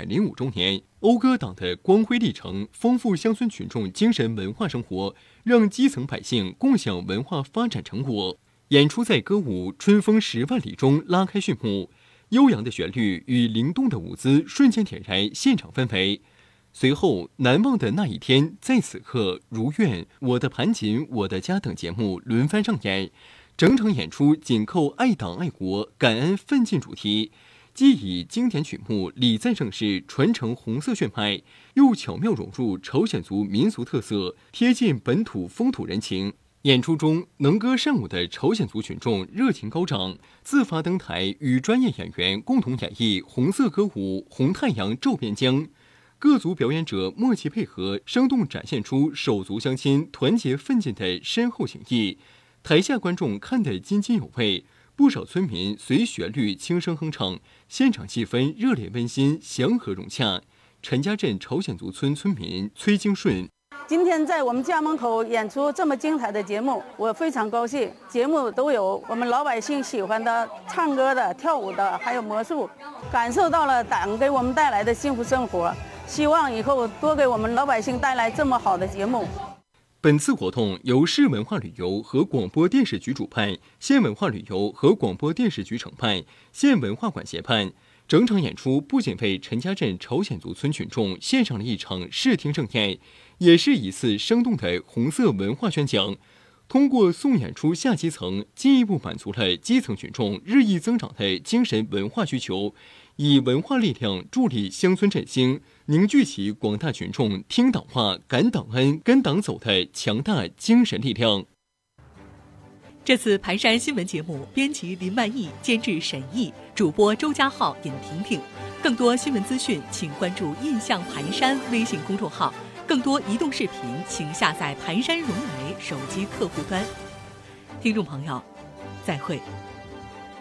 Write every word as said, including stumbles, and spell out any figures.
百零五周年，讴歌党的光辉历程，丰富乡村群众精神文化生活，让基层百姓共享文化发展成果。演出在歌舞《春风十万里》中拉开序幕，悠扬的旋律与灵动的舞姿瞬间点燃现场氛围。随后，难忘的那一天，在此刻，如愿、我的盘锦、我的家等节目轮番上演，整场演出紧扣爱党爱国、感恩奋进主题，既以经典曲目礼赞盛世，传承红色血脉，又巧妙融入朝鲜族民俗特色，贴近本土风土人情。演出中，能歌善舞的朝鲜族群众热情高涨，自发登台与专业演员共同演绎红色歌舞《红太阳照边疆》。各族表演者默契配合，生动展现出手足相亲、团结奋进的深厚情谊。台下观众看得津津有味，不少村民随旋律轻声哼唱，现场气氛热烈温馨、祥和融洽。陈家镇朝鲜族村村民崔京顺。 今天在我们家门口演出这么精彩的节目，我非常高兴。节目都有我们老百姓喜欢的唱歌的、跳舞的，还有魔术，感受到了党给我们带来的幸福生活。希望以后多给我们老百姓带来这么好的节目。 本次活动由市文化旅游和广播电视局主办，县文化旅游和广播电视局承办，县文化馆协办。整场演出不仅为陈家镇朝鲜族村群众献上了一场视听盛宴，也是一次生动的红色文化宣讲。通过送演出下基层，进一步满足了基层群众日益增长的精神文化需求，以文化力量助力乡村振兴，凝聚起广大群众听党话、感党恩、跟党走的强大精神力量。 这次盘山新闻节目，编辑林万益，监制沈毅，主播周家浩、尹婷婷。更多新闻资讯，请关注“印象盘山”微信公众号。更多移动视频，请下载盘山融媒手机客户端。听众朋友，再会。